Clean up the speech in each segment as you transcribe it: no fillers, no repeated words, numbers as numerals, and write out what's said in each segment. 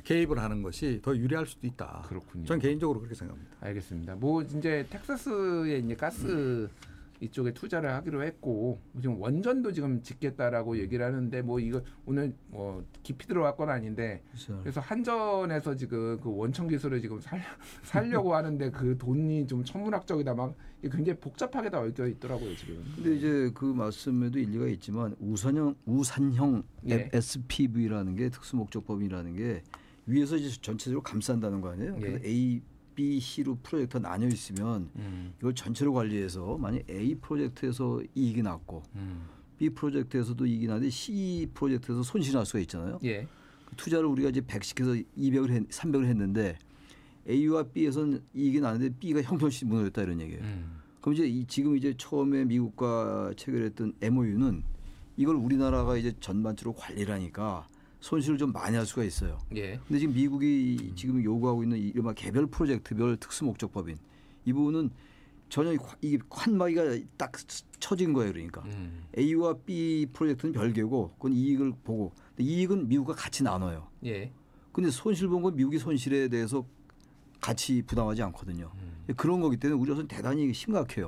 개입을 하는 것이 더 유리할 수도 있다. 그렇군요. 저는 개인적으로 그렇게 생각합니다. 알겠습니다. 뭐 이제 텍사스에 이제 가스 이쪽에 투자를 하기로 했고 지금 원전도 지금 짓겠다라고 얘기를 하는데 뭐 이거 오늘 뭐 깊이 들어갈 건 아닌데 그래서 한전에서 지금 그 원천 기술을 지금 살려고 하는데 그 돈이 좀 천문학적이다 막 굉장히 복잡하게 다 얽혀 있더라고요 지금. 근데 이제 그 말씀에도 일리가 있지만 우산형 예. SPV라는 게 특수목적법이라는 게 위에서 이제 전체적으로 감싼다는 거 아니에요? 예. 그래서 A, B, C로 프로젝트가 나뉘어 있으면 이걸 전체로 관리해서 만약 A 프로젝트에서 이익이 났고 B 프로젝트에서도 이익이 나는데 C 프로젝트에서 손실이 날 수가 있잖아요. 예. 그 투자를 우리가 이제 100씩 해서 300을 했는데 A와 B에서는 이익이 나는데 B가 형편없이 무너졌다 이런 얘기예요. 그럼 이제 지금 이제 처음에 미국과 체결했던 MOU는 이걸 우리나라가 이제 전반적으로 관리를 하니까 손실을 좀 많이 할 수가 있어요. 예. 근데 지금 미국이 지금 요구하고 있는 이른바 개별 프로젝트별 특수목적법인 이 부분은 전혀 이게 칸막이가 딱 쳐진 거예요. 그러니까 A와 B 프로젝트는 별개고 그건 이익을 보고 근데 이익은 미국과 같이 나눠요. 예. 근데 손실 본 건 미국이 손실에 대해서 같이 부담하지 않거든요. 그런 거기 때문에 우리로서는 대단히 심각해요.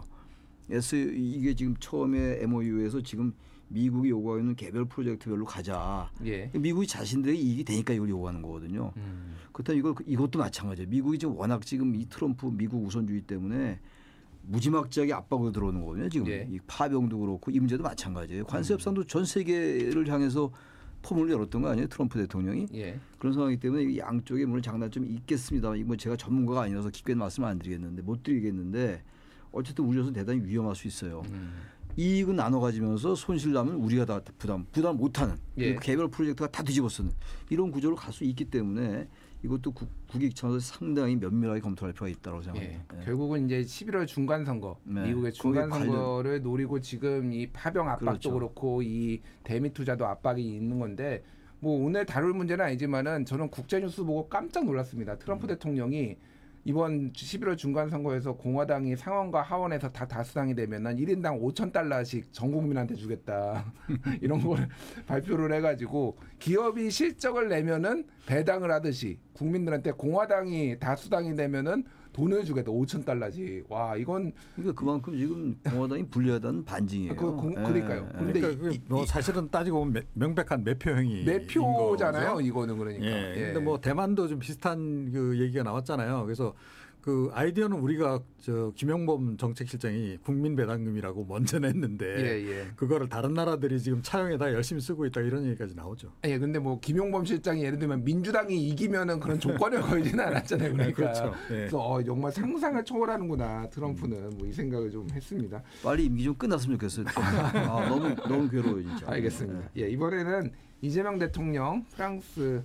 이게 지금 처음에 MOU에서 지금 미국이 요구하고 있는 개별 프로젝트별로 가자. 예. 미국이 자신들에게 이익이 되니까 이걸 요구하는 거거든요. 그렇다면 이것도 마찬가지예요. 미국이 지금 워낙 지금 이 트럼프 미국 우선주의 때문에 무지막지하게 압박으로 들어오는 거거든요. 지금 예. 이 파병도 그렇고 이 문제도 마찬가지예요. 관세 협상도 전 세계를 향해서 포문을 열었던 거 아니에요? 트럼프 대통령이. 예. 그런 상황이기 때문에 양쪽에 물론 장단점이 있겠습니다만 이거 뭐 제가 전문가가 아니라서 깊게 말씀을 안 드리겠는데 못 드리겠는데 어쨌든 우리로서는 대단히 위험할 수 있어요. 이익은 나눠 가지면서 손실 나면 우리가 다 부담 못하는 예. 개별 프로젝트가 다 뒤집어쓰는 이런 구조로 갈 수 있기 때문에 이것도 국익 차원에서 상당히 면밀하게 검토할 필요가 있다고 생각합니다. 예. 네. 결국은 이제 11월 중간 선거, 네. 미국의 중간 선거를 노리고 지금 이 파병 압박도 그렇죠. 그렇고 이 대미 투자도 압박이 있는 건데 뭐 오늘 다룰 문제는 아니지만은 저는 국제뉴스 보고 깜짝 놀랐습니다. 트럼프 대통령이 이번 11월 중간 선거에서 공화당이 상원과 하원에서 다 다수당이 되면은 1인당 $5,000씩 전 국민한테 주겠다. 이런 걸 발표를 해가지고 기업이 실적을 내면은 배당을 하듯이 국민들한테 공화당이 다수당이 되면은 돈을 주겠다. $5,000씩. 와, 이건 그러니까 그만큼 지금 공화당이 불리하다는 반증이에요. 그러니까요. 근데 그러니까 뭐 사실은 따지고 보면 명백한 매표행위. 매표잖아요. 이거는 그러니까. 예. 근데 뭐 대만도 좀 비슷한 그 얘기가 나왔잖아요. 그래서 그 아이디어는 우리가 김용범 정책실장이 국민배당금이라고 먼저 냈는데 그거를 다른 나라들이 지금 차용에다 열심히 쓰고 있다 이런 얘기까지 나오죠. 예, 근데 뭐 김용범 실장이 예를 들면 민주당이 이기면은 그런 조건을 걸지는 않았잖아요. 그러니까. 그렇죠. 예. 그래서 정말 상상을 초월하는구나 트럼프는 뭐 이 생각을 좀 했습니다. 빨리 임기 좀 끝났으면 좋겠어요. 너무 괴로워요 진짜. 알겠습니다. 예, 이번에는 이재명 대통령 프랑스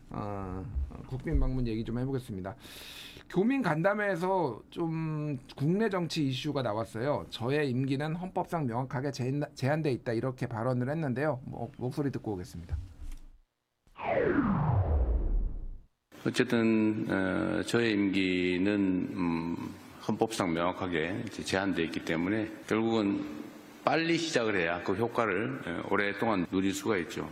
국빈 방문 얘기 좀 해보겠습니다. 교민 간담회에서 좀 국내 정치 이슈가 나왔어요. 저의 임기는 헌법상 명확하게 제한돼 있다 이렇게 발언을 했는데요. 목소리 듣고 오겠습니다. 어쨌든 저의 임기는 헌법상 명확하게 제한되어 있기 때문에 결국은 빨리 시작을 해야 그 효과를 오랫동안 누릴 수가 있죠.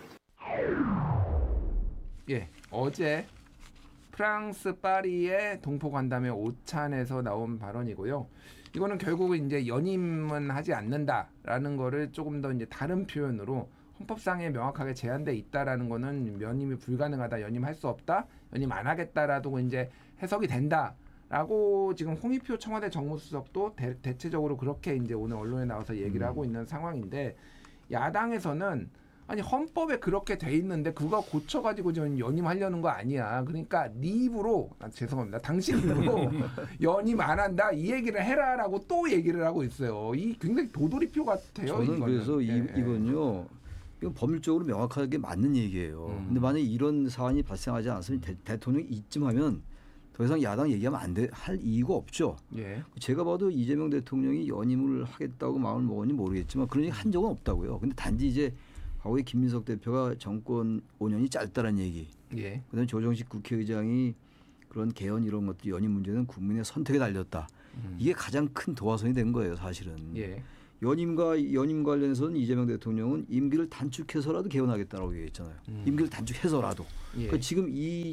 예, 어제 프랑스 파리의 동포간담회 오찬에서 나온 발언이고요. 이거는 결국 이제 연임은 하지 않는다라는 거를 조금 더 이제 다른 표현으로 헌법상에 명확하게 제한돼 있다라는 거는 연임이 불가능하다, 연임할 수 없다, 연임 안 하겠다라도 이제 해석이 된다라고 지금 홍익표 청와대 정무수석도 대체적으로 그렇게 이제 오늘 언론에 나와서 얘기를 하고 있는 상황인데 야당에서는 아니 헌법에 그렇게 돼 있는데 그거 고쳐가지고 좀 연임하려는 거 아니야. 그러니까 네 입으로 죄송합니다. 당신 입으로 연임 안 한다 이 얘기를 해라라고 또 얘기를 하고 있어요. 이 굉장히 도돌이표 같아요. 저는 이거는. 그래서 이건요. 이건 법률적으로 명확하게 맞는 얘기예요. 근데 만약에 이런 사안이 발생하지 않았으면 대통령이 이쯤 하면 더 이상 야당 얘기하면 할 이유가 없죠. 예. 제가 봐도 이재명 대통령이 연임을 하겠다고 마음을 먹었는지 모르겠지만 그런 얘기 한 적은 없다고요. 근데 단지 이제 과거에 김민석 대표가 정권 5년이 짧다는 얘기. 예. 그다음에 조정식 국회의장이 그런 개헌 이런 것들 연임 문제는 국민의 선택에 달렸다. 이게 가장 큰 도화선이 된 거예요, 사실은. 예. 연임 관련해서는 이재명 대통령은 임기를 단축해서라도 개헌하겠다라고 얘기했잖아요. 임기를 단축해서라도. 예. 그러니까 지금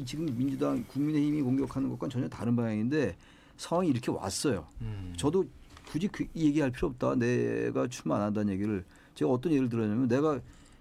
민주당 국민의힘이 공격하는 것과는 전혀 다른 방향인데 상황이 이렇게 왔어요. 저도 굳이 얘기할 필요 없다. 내가 출마 안 한다는 얘기를 제가 어떤 예를 들었냐면 내가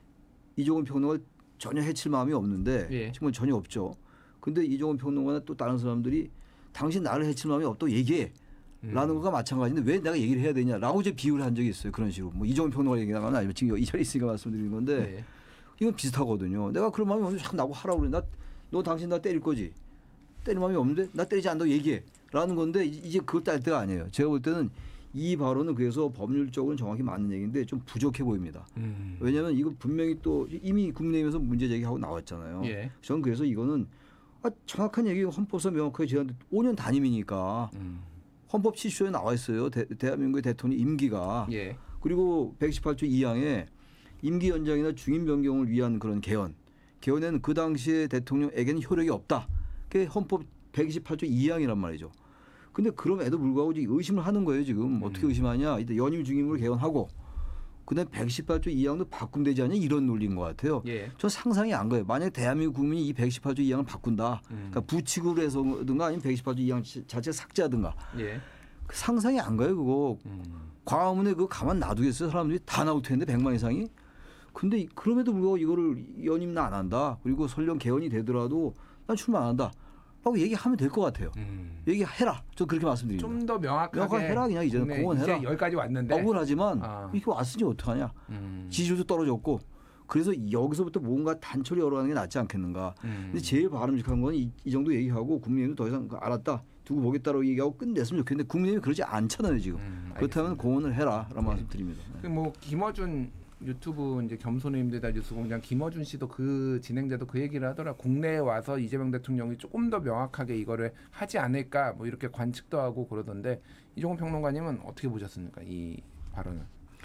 이종훈 평론가를 전혀 해칠 마음이 없는데 예. 지금은 전혀 없죠. 근데 이종훈 평론가나 또 다른 사람들이 당신 나를 해칠 마음이 없다고 얘기해. 라는 것과 마찬가지인데 왜 내가 얘기를 해야 되냐라고 이제 비유를 한 적이 있어요. 그런 식으로. 뭐 이종훈 평론가 얘기 나가면 아니면 지금 이 자리에 있으니까 말씀드리는 건데 네. 이건 비슷하거든요. 내가 그런 마음이 없는데 자꾸 나고 하라고 그래. 너 당신 나 때릴 거지. 때릴 마음이 없는데 나 때리지 않는다고 얘기해. 라는 건데 이제 그걸 딸 때가 아니에요. 제가 볼 때는 이 발언은 그래서 법률적으로는 정확히 맞는 얘기인데 좀 부족해 보입니다. 왜냐하면 이거 분명히 또 이미 국민의힘에서 문제 제기하고 나왔잖아요. 예. 저는 그래서 이거는 정확한 얘기 헌법에서 명확하게 제한돼 5년 단임이니까 헌법 7조에 나와 있어요. 대한민국의 대통령 임기가. 예. 그리고 118조 2항에 임기 연장이나 중임 변경을 위한 그런 개헌에는 그 당시에 대통령에게는 효력이 없다. 그게 헌법 128조 2항이란 말이죠. 근데 그럼에도 불구하고 의심을 하는 거예요. 지금 어떻게 의심하냐. 이때 연임 중임으로 개헌하고 그다음에 118조 2항도 바꾸면 되지 않냐 이런 논리인 것 같아요. 예. 저 상상이 안 가요. 만약 대한민국 국민이 이 118조 2항을 바꾼다. 그러니까 부칙으로 해서든가 아니면 118조 2항 자체 삭제하든가. 예. 상상이 안 가요. 그거. 광화문에 그거 가만 놔두겠어요. 사람들이 다 나올 텐데 100만 이상이. 근데 그럼에도 불구하고 이거를 연임 나 안 한다. 그리고 설령 개헌이 되더라도 난 출마 안 한다. 라고 얘기하면 될 것 같아요. 얘기해라. 저 그렇게 말씀드립니다. 좀 더 명확하게 해라. 그냥 이제는 공헌해라. 이제 여기까지 왔는데 억울하지만 이렇게 왔으니 어떡하냐. 지지율도 떨어졌고 그래서 여기서부터 뭔가 단초리 열어가는 게 낫지 않겠는가. 근데 제일 바람직한 건 이 정도 얘기하고 국민의힘도 더 이상 알았다. 두고 보겠다라고 얘기하고 끝냈으면 좋겠는데 국민의힘이 그러지 않잖아요 지금. 그렇다면 공헌을 해라라는 말씀드립니다. 그 뭐 김어준 유튜브 이제 겸손의 힘들다 뉴스공장 김어준 씨도 그 진행자도 그 얘기를 하더라. 국내에 와서 이재명 대통령이 조금 더 명확하게 이거를 하지 않을까 뭐 이렇게 관측도 하고 그러던데 이종훈 평론가님은 어떻게 보셨습니까 이 발언을?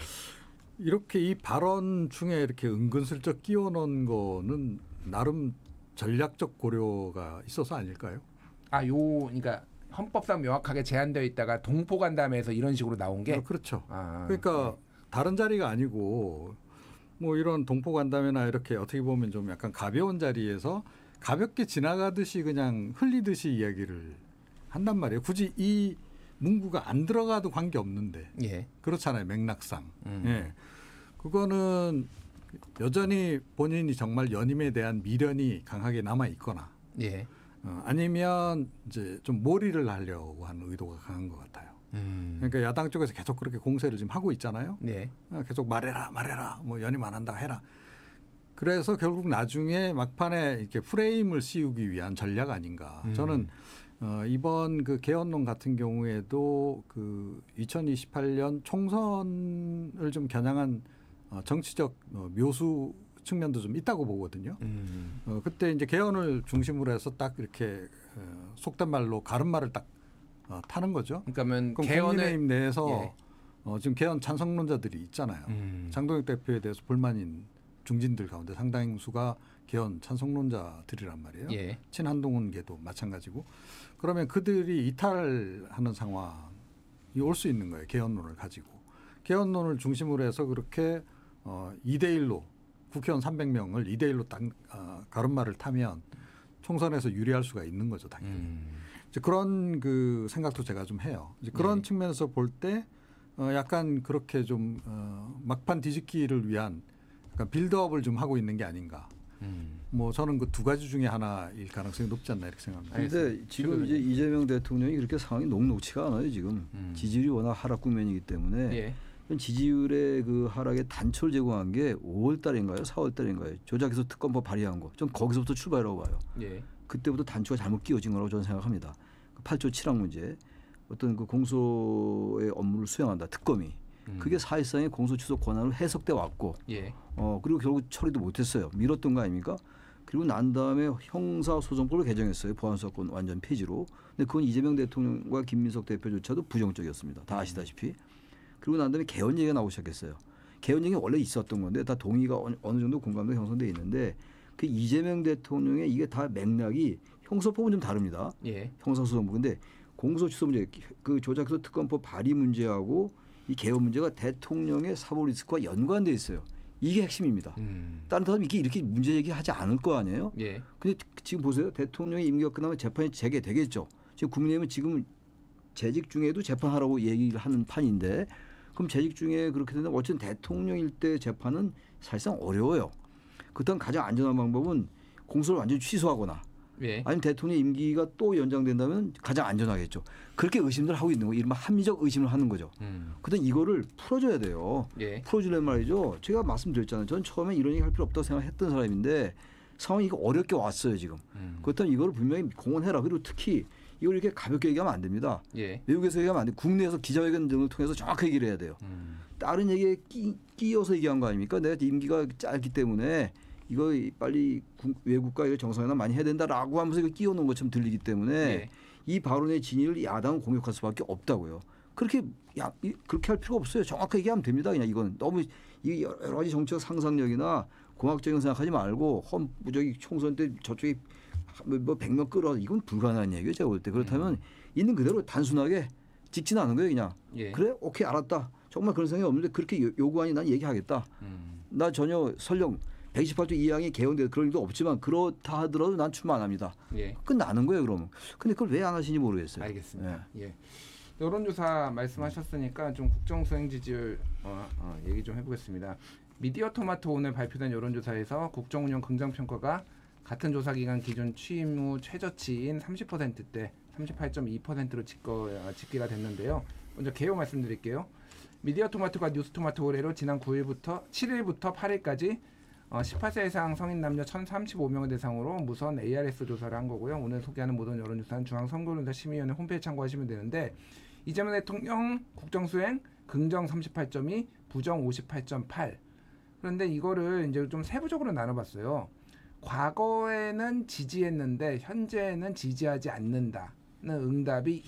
이렇게 이 발언 중에 이렇게 은근슬쩍 끼워넣은 거는 나름 전략적 고려가 있어서 아닐까요? 그러니까 헌법상 명확하게 제한되어 있다가 동포간담회에서 이런 식으로 나온 게 그렇죠. 그러니까 네. 다른 자리가 아니고 뭐 이런 동포간담회나 이렇게 어떻게 보면 좀 약간 가벼운 자리에서 가볍게 지나가듯이 그냥 흘리듯이 이야기를 한단 말이에요. 굳이 이 문구가 안 들어가도 관계 없는데 예. 그렇잖아요. 맥락상. 예. 그거는 여전히 본인이 정말 연임에 대한 미련이 강하게 남아 있거나 예. 아니면 이제 좀 몰이를 하려고 하는 의도가 강한 것 같아요. 그러니까 야당 쪽에서 계속 그렇게 공세를 지금 하고 있잖아요. 네. 계속 말해라, 뭐 연임 안 한다 해라. 그래서 결국 나중에 막판에 이렇게 프레임을 씌우기 위한 전략 아닌가. 저는 이번 그 개헌론 같은 경우에도 그 2028년 총선을 좀 겨냥한 정치적 묘수 측면도 좀 있다고 보거든요. 그때 이제 개헌을 중심으로 해서 딱 이렇게 속된 말로 가름말을 딱 타는 거죠. 그러면 국민의힘 내에서 지금 개헌 찬성론자들이 있잖아요. 장동혁 대표에 대해서 불만인 중진들 가운데 상당수가 개헌 찬성론자들이란 말이에요. 예. 친한동훈계도 마찬가지고. 그러면 그들이 이탈하는 상황이 올 수 있는 거예요. 개헌론을 가지고. 개헌론을 중심으로 해서 그렇게 2대1로 국회의원 300명을 2대1로 딱 가름말을 타면 총선에서 유리할 수가 있는 거죠. 당연히. 이제 그런 그 생각도 제가 좀 해요. 이제 그런 측면에서 볼 때 약간 그렇게 좀 막판 뒤집기를 위한 약간 빌드업을 좀 하고 있는 게 아닌가. 뭐 저는 그 두 가지 중에 하나일 가능성이 높지 않나 이렇게 생각합니다. 그런데 지금 이제 이재명 대통령이 그렇게 상황이 녹록치가 않아요. 지금 지지율이 워낙 하락 국면이기 때문에 지지율의 그 하락에 단초를 제공한 게 5월달인가요, 4월달인가요? 조작해서 특검법 발의한 거. 좀 거기서부터 출발이라고 봐요. 그때부터 단초가 잘못 끼워진 거라고 저는 생각합니다. 8조 7항 문제, 어떤 그 공소의 업무를 수행한다. 특검이. 그게 사실상의 공소 취소 권한으로 해석돼 왔고, 그리고 결국 처리도 못했어요. 미뤘던 거 아닙니까? 그리고 난 다음에 형사소송법을 개정했어요. 보안수사권 완전 폐지로. 근데 그건 이재명 대통령과 김민석 대표조차도 부정적이었습니다. 다 아시다시피. 그리고 난 다음에 개헌 얘기가 나오기 시작했어요. 개헌 얘기가 원래 있었던 건데 다 동의가 어느 정도 공감도 형성돼 있는데 그 이재명 대통령의 이게 다 맥락이 형사법은 좀 다릅니다. 형사소송법. 근데 공소취소 문제, 그 조작해서 특검법 발의 문제하고 이 개헌 문제가 대통령의 사법 리스크와 연관돼 있어요. 이게 핵심입니다. 다른 사람이 이렇게 문제 제기하지 않을 거 아니에요. 예. 근데 지금 보세요. 대통령의 임기가 끝나면 재판이 재개되겠죠. 지금 국민의힘은 지금 재직 중에도 재판하라고 얘기를 하는 판인데 그럼 재직 중에 그렇게 된다면 어쨌든 대통령일 때 재판은 사실상 어려워요. 그렇다면 가장 안전한 방법은 공소를 완전히 취소하거나 예. 아니면 대통령 임기가 또 연장된다면 가장 안전하겠죠. 그렇게 의심들 하고 있는 거예요. 이른바 합리적 의심을 하는 거죠. 그때 이거를 풀어줘야 돼요. 예. 풀어주려면 말이죠. 제가 말씀드렸잖아요. 전 처음에 이런 얘기 할 필요 없다고 생각했던 사람인데 상황이 이거 어렵게 왔어요 지금. 그렇다면 이거를 분명히 공언해라. 그리고 특히 이걸 이렇게 가볍게 얘기하면 안 됩니다. 예. 외국에서 얘기하면 안 돼. 국내에서 기자회견 등을 통해서 정확하게 얘기를 해야 돼요. 다른 얘기에 끼어서 얘기한 거 아닙니까? 내가 임기가 짧기 때문에 이거 빨리 외국과 정상회담 많이 해야 된다라고 하면서 이거 끼워놓은 것처럼 들리기 때문에 예. 이 발언의 진위를 야당은 공격할 수밖에 없다고요. 그렇게 할 필요가 없어요. 정확하게 얘기하면 됩니다. 그냥 이건 너무 이 여러 가지 정치적 상상력이나 공학적인 생각하지 말고 저기 총선 때 저쪽에 뭐 100명 끌어 이건 불가능한 얘기예요. 제가 볼 때. 그렇다면 있는 그대로 단순하게 직진 하는 거예요. 그냥. 예. 그래? 오케이 알았다. 정말 그런 생각이 없는데 그렇게 요구하니 난 얘기하겠다. 나 전혀 설령 128조 2항이 개헌돼서 그런 일도 없지만 그렇다 하더라도 난 출마 안 합니다. 예. 끝나는 거예요. 그러면. 근데 그걸 왜 안 하시는지 모르겠어요. 알겠습니다. 예. 여론조사 말씀하셨으니까 좀 국정수행 지지율 얘기 좀 해보겠습니다. 미디어 토마토 오늘 발표된 여론조사에서 국정운영 긍정평가가 같은 조사기간 기준 취임 후 최저치인 30%대 38.2%로 집계가 됐는데요. 먼저 개요 말씀드릴게요. 미디어 토마토가 뉴스 토마토 의뢰로 지난 7일부터 8일까지 18세 이상 성인 남녀 1,035명을 대상으로 무선 ARS 조사를 한 거고요. 오늘 소개하는 모든 여론조사는 중앙선거론자 심의위원회 홈페이지 참고하시면 되는데 이재명 대통령 국정수행 긍정 38.2, 부정 58.8. 그런데 이거를 이제 좀 세부적으로 나눠봤어요. 과거에는 지지했는데 현재는 지지하지 않는다는 응답이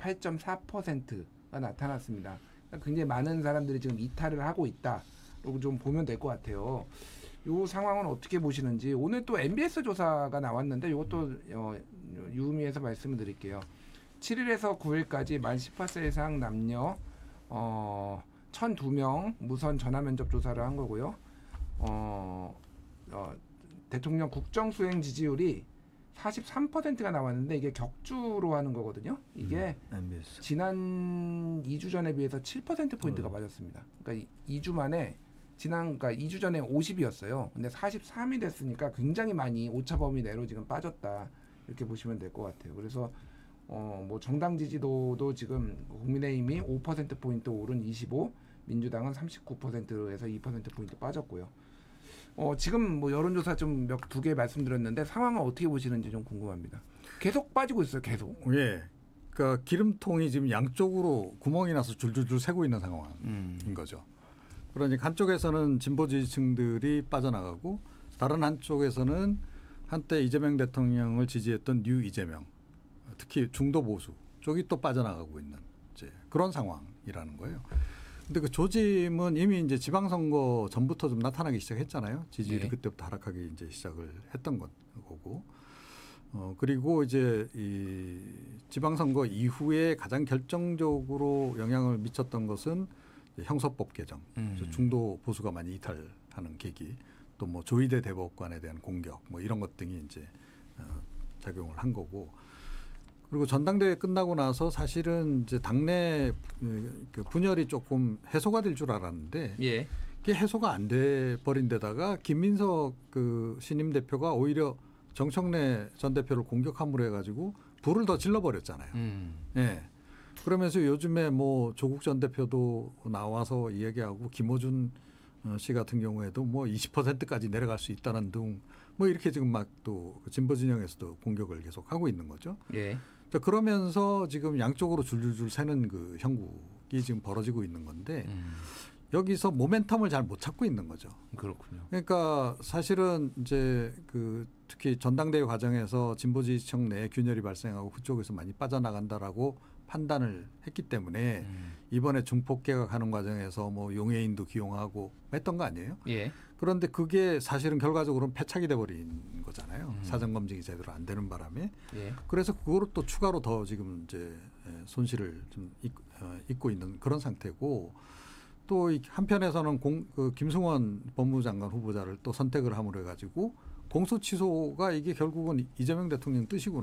28.4%가 나타났습니다. 그러니까 굉장히 많은 사람들이 지금 이탈을 하고 있다라고 좀 보면 될 것 같아요. 이 상황은 어떻게 보시는지 오늘 또 MBS 조사가 나왔는데 이것도 유의미해서 말씀을 드릴게요. 7일에서 9일까지 만 18세 이상 남녀 1,002명 무선 전화 면접 조사를 한 거고요. 대통령 국정수행 지지율이 43%가 나왔는데 이게 격주로 하는 거거든요. 이게 MBS. 지난 2주 전에 비해서 7%포인트가 빠졌습니다. 그러니까 2주 만에 그러니까 2주 전에 50이었어요. 근데 43이 됐으니까 굉장히 많이 오차 범위 내로 지금 빠졌다. 이렇게 보시면 될 것 같아요. 그래서 뭐 정당 지지도도 지금 국민의힘이 5%포인트 오른 25, 민주당은 39%에서 2%포인트 빠졌고요. 지금 뭐 여론조사 좀 두 개 말씀드렸는데 상황은 어떻게 보시는지 좀 궁금합니다. 계속 빠지고 있어요. 계속. 예. 그러니까 기름통이 지금 양쪽으로 구멍이 나서 줄줄줄 새고 있는 상황인 거죠. 그러니까 한쪽에서는 진보 지지층들이 빠져나가고 다른 한쪽에서는 한때 이재명 대통령을 지지했던 뉴 이재명, 특히 중도 보수 쪽이 또 빠져나가고 있는 이제 그런 상황이라는 거예요. 근데 그 조짐은 이미 이제 지방선거 전부터 좀 나타나기 시작했잖아요. 지지율이 그때부터 하락하기 이제 시작을 했던 거고. 그리고 이제 이 지방선거 이후에 가장 결정적으로 영향을 미쳤던 것은 형사법 개정, 중도 보수가 많이 이탈하는 계기, 또 뭐 조희대 대법관에 대한 공격, 뭐 이런 것 등이 이제 작용을 한 거고. 그리고 전당대회 끝나고 나서 사실은 이제 당내 그 분열이 조금 해소가 될 줄 알았는데 그게 해소가 안 돼 버린 데다가 김민석 그 신임 대표가 오히려 정청래 전 대표를 공격함으로 해가지고 불을 더 질러버렸잖아요. 예. 그러면서 요즘에 뭐 조국 전 대표도 나와서 이야기하고 김어준 씨 같은 경우에도 뭐 20%까지 내려갈 수 있다는 등 뭐 이렇게 지금 막 또 진보 진영에서도 공격을 계속 하고 있는 거죠. 예. 그러면서 지금 양쪽으로 줄줄줄 새는 그 형국이 지금 벌어지고 있는 건데 여기서 모멘텀을 잘 못 찾고 있는 거죠. 그렇군요. 그러니까 사실은 이제 그 특히 전당대회 과정에서 진보지지층 내에 균열이 발생하고 그쪽에서 많이 빠져나간다라고 판단을 했기 때문에 이번에 중폭 개각하는 과정에서 뭐 용해인도 기용하고 했던 거 아니에요? 예. 그런데 그게 사실은 결과적으로는 패착이 돼버린 거잖아요. 사전 검증이 제대로 안 되는 바람에. 예. 그래서 그거로 또 추가로 더 지금 이제 손실을 좀 입고 있는 그런 상태고, 또 한편에서는 그 김승원 법무장관 후보자를 또 선택을 함으로 해가지고 공소 취소가 이게 결국은 이재명 대통령 뜻이구나.